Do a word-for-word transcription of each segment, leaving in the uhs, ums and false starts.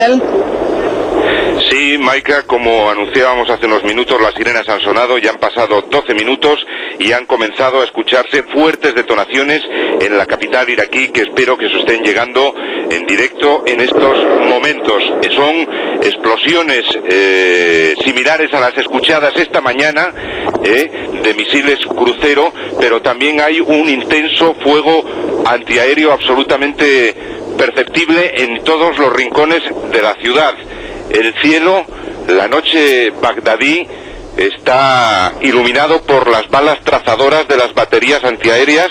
Sí, Maika, como anunciábamos hace unos minutos, las sirenas han sonado, ya han pasado doce minutos y han comenzado a escucharse fuertes detonaciones en la capital iraquí, que espero que se estén llegando en directo en estos momentos. Son explosiones eh, similares a las escuchadas esta mañana eh, de misiles crucero, pero también hay un intenso fuego antiaéreo absolutamente perceptible en todos los rincones de la ciudad. El cielo, la noche bagdadí, está iluminado por las balas trazadoras de las baterías antiaéreas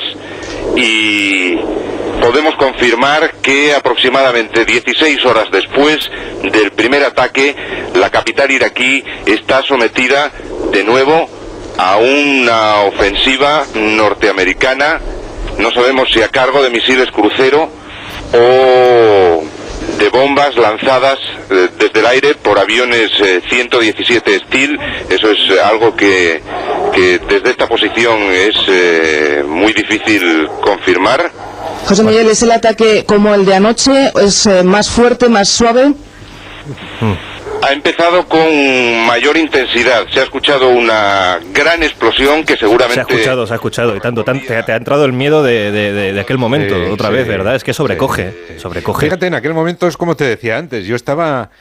y podemos confirmar que aproximadamente dieciséis horas después del primer ataque, la capital iraquí está sometida de nuevo a una ofensiva norteamericana, no sabemos si a cargo de misiles crucero o de bombas lanzadas eh, desde el aire por aviones eh, ciento diecisiete Steel. Eso es eh, algo que, que desde esta posición es eh, muy difícil confirmar. José Miguel, ¿es el ataque como el de anoche? ¿Es eh, más fuerte, más suave? Ha empezado con mayor intensidad. Se ha escuchado una gran explosión que seguramente... Se ha escuchado, se ha escuchado. Y tanto, tanto te, te ha entrado el miedo de, de, de, de aquel momento, sí, otra sí, vez, ¿verdad? Es que sobrecoge, sí, sobrecoge. Fíjate, en aquel momento es como te decía antes. Yo estaba...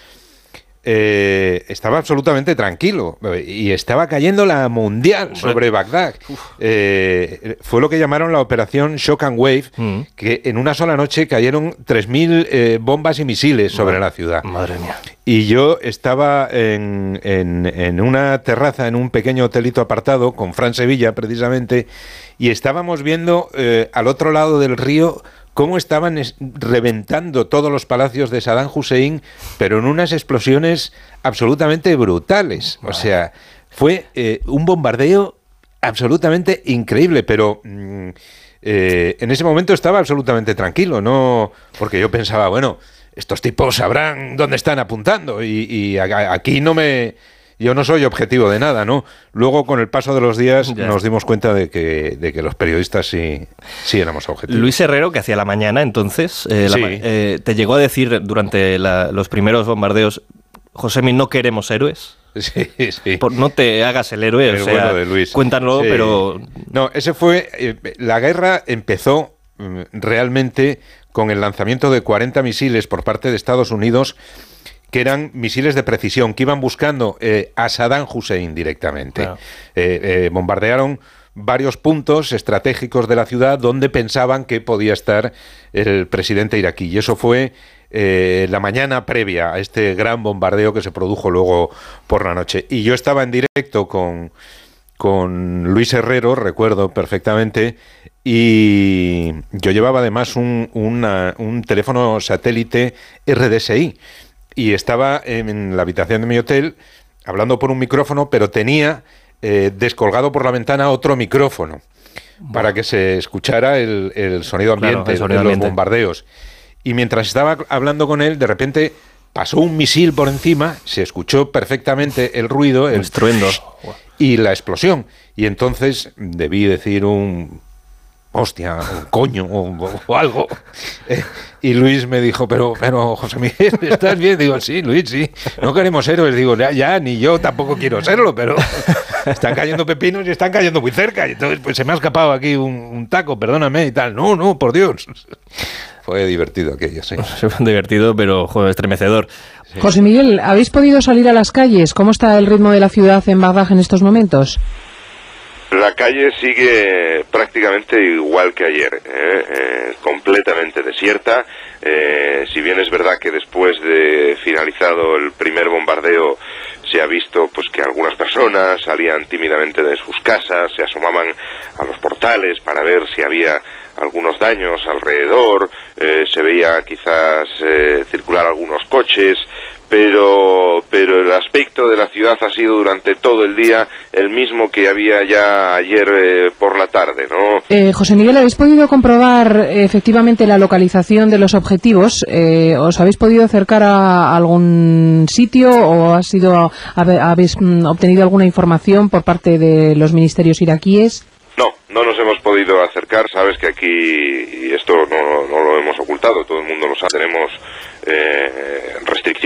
Eh, estaba absolutamente tranquilo y estaba cayendo la mundial sobre Bagdad. Eh, fue lo que llamaron la operación Shock and Wave, mm. que en una sola noche cayeron tres mil eh, bombas y misiles sobre madre, la ciudad. Madre mía. Y yo estaba en, en, en una terraza, en un pequeño hotelito apartado, con Fran Sevilla precisamente, y estábamos viendo eh, al otro lado del río cómo estaban es, reventando todos los palacios de Saddam Hussein, pero en unas explosiones absolutamente brutales. O sea, fue eh, un bombardeo absolutamente increíble, pero mm, eh, en ese momento estaba absolutamente tranquilo, no, porque yo pensaba, bueno, estos tipos sabrán dónde están apuntando y, y a, aquí no me... Yo no soy objetivo de nada, ¿no? Luego, con el paso de los días, ya nos dimos cuenta de que, de que los periodistas sí, sí éramos objetivos. Luis Herrero, que hacía la mañana entonces, eh, sí. la, eh, te llegó a decir durante la, los primeros bombardeos, Josemi, no queremos héroes. Sí, sí. Por, no te hagas el héroe, el o sea, bueno de Luis. Cuéntanos, sí. Pero... No, ese fue... Eh, la guerra empezó mm, realmente con el lanzamiento de cuarenta misiles por parte de Estados Unidos, que eran misiles de precisión, que iban buscando eh, a Saddam Hussein directamente. Claro. Eh, eh, bombardearon varios puntos estratégicos de la ciudad donde pensaban que podía estar el presidente iraquí. Y eso fue eh, la mañana previa a este gran bombardeo que se produjo luego por la noche. Y yo estaba en directo con, con Luis Herrero, recuerdo perfectamente, y yo llevaba además un, una, un teléfono satélite R D S I. Y estaba en la habitación de mi hotel hablando por un micrófono, pero tenía eh, descolgado por la ventana otro micrófono para que se escuchara el, el sonido ambiente, claro, el sonido de los ambiente. bombardeos. Y mientras estaba hablando con él, de repente pasó un misil por encima, se escuchó perfectamente el ruido, el estruendo y la explosión. Y entonces debí decir un... hostia, un coño o, o algo. Eh, y Luis me dijo, pero, pero José Miguel, ¿estás bien? Digo, sí, Luis, sí. No queremos héroes. Digo, ya, ya, ni yo tampoco quiero serlo, pero están cayendo pepinos y están cayendo muy cerca. Y entonces, pues se me ha escapado aquí un, un taco, perdóname y tal. No, no, por Dios. Fue divertido aquello, sí. Fue divertido, pero joder, estremecedor. Sí. José Miguel, ¿habéis podido salir a las calles? ¿Cómo está el ritmo de la ciudad en Bagdad en estos momentos? La calle sigue prácticamente igual que ayer, ¿eh? Eh, completamente desierta. Eh, si bien es verdad que después de finalizado el primer bombardeo se ha visto pues que algunas personas salían tímidamente de sus casas, se asomaban a los portales para ver si había algunos daños alrededor, eh, se veía quizás eh, circular algunos coches, pero pero el aspecto de la ciudad ha sido durante todo el día el mismo que había ya ayer eh, por la tarde, ¿no? Eh, José Miguel, ¿habéis podido comprobar eh, efectivamente la localización de los objetivos? Eh, ¿Os habéis podido acercar a algún sitio o ha sido, habéis obtenido alguna información por parte de los ministerios iraquíes? No, no nos hemos podido acercar. Sabes que aquí, y esto no, no lo hemos ocultado, todo el mundo lo sabe, tenemos eh, restricciones